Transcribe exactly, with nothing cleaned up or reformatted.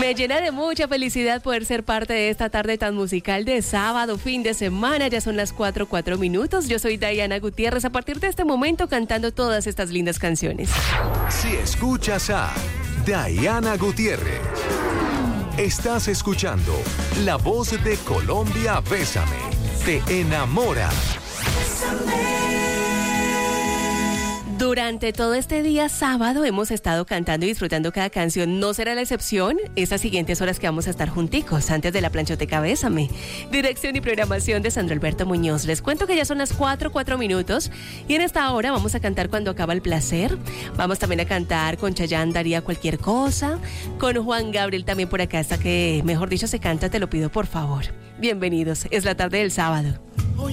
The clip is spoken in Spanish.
Me llena de mucha felicidad poder ser parte de esta tarde tan musical de sábado, fin de semana. Ya son las cuatro, cuatro minutos. Yo soy Diana Gutiérrez, a partir de este momento cantando todas estas lindas canciones. Si escuchas a Diana Gutiérrez, estás escuchando La Voz de Colombia. Bésame, te enamora. Durante todo este día sábado hemos estado cantando y disfrutando cada canción. No será la excepción estas siguientes horas que vamos a estar junticos antes de la planchoteca Bésame. Dirección y programación de Sandro Alberto Muñoz. Les cuento que ya son las cuatro, cuatro minutos y en esta hora vamos a cantar Cuando acaba el placer. Vamos también a cantar con Chayanne, Daría cualquier cosa. Con Juan Gabriel también por acá, hasta que mejor dicho se canta Te lo pido por favor. Bienvenidos, es la tarde del sábado.